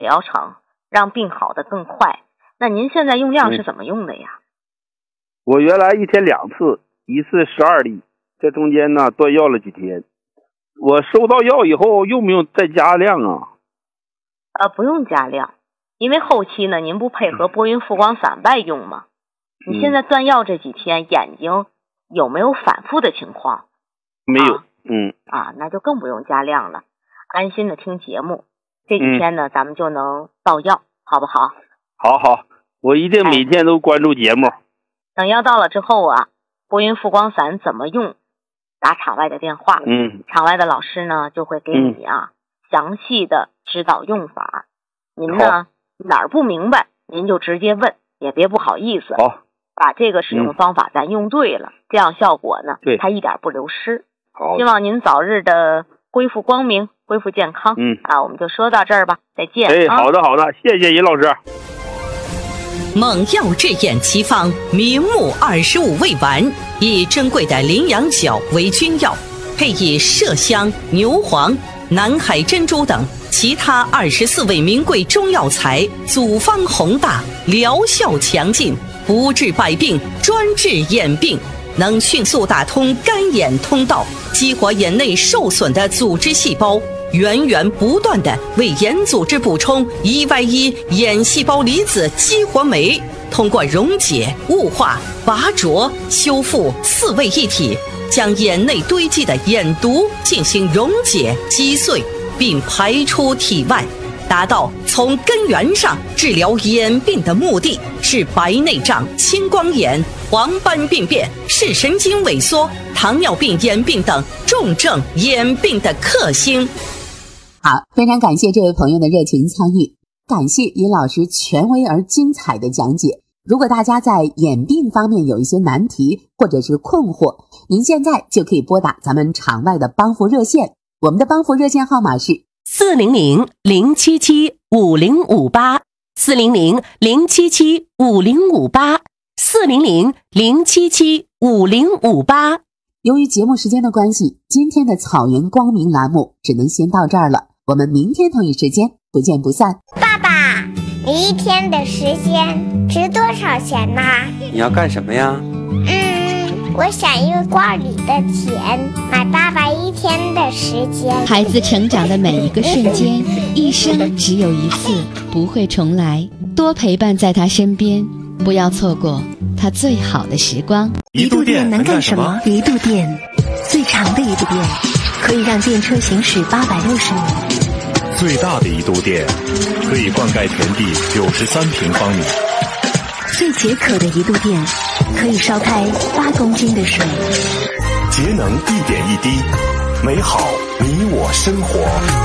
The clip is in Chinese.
疗程，让病好得更快。那您现在用量是怎么用的呀？ 我原来一天2次，一次12粒，这中间呢断药了几天。我收到药以后用不用再加量啊？ 不用加量，因为后期呢您不配合拨云复光散外用吗？你现在断药这几天眼睛有没有反复的情况？ 没有。 那就更不用加量了，安心的听节目。这几天呢咱们就能到药，好不好？ 好，我一定每天都关注节目。 等药到了之后啊，拨云复光散怎么用，打场外的电话，场外的老师呢就会给你详细的指导用法。您呢哪儿不明白您就直接问，也别不好意思。 好， 把这个使用方法咱用对了，这样效果呢它一点不流失。 好， 希望您早日的恢复光明，恢复健康。我们就说到这儿吧，再见。 好的，谢谢尹老师。 猛药治眼奇方，明目25味丸，以珍贵的羚羊角为君药，配以麝香、牛黄、南海珍珠等其他24味名贵中药材，组方宏大，疗效强劲，不治百病，专治眼病，能迅速打通干眼通道，激活眼内受损的组织细胞，源源不断地为眼组织补充1Y1眼细胞离子激活酶，通过溶解、雾化、拔灼、修复4位一体，将眼内堆积的眼毒进行溶解击碎，并排出体外，达到从根源上治疗眼病的目的，是白内障、青光眼、黄斑病变、视神经萎缩、糖尿病眼病等重症眼病的克星。 好，非常感谢这位朋友的热情参与，感谢尹老师权威而精彩的讲解。如果大家在眼病方面有一些难题或者是困惑，您现在就可以拨打咱们场外的帮扶热线，我们的帮扶热线号码是 400-077-5058 400-077-5058 400-077-5058。 由于节目时间的关系，今天的草原光明栏目只能先到这儿了，我们明天同一时间不见不散。 爸爸，你一天的时间值多少钱呢？ 你要干什么呀？ 我想用罐里的钱买爸爸一天的时间。 孩子成长的每一个瞬间，一生只有一次，不会重来，多陪伴在他身边，不要错过他最好的时光。 一度电能干什么？一度电，最长的一度电，可以让电车行驶860米。 最大的一度电，可以灌溉田地93平方米。 最解渴的一度电，可以烧开8公斤的水。 节能一点一滴，美好你我生活。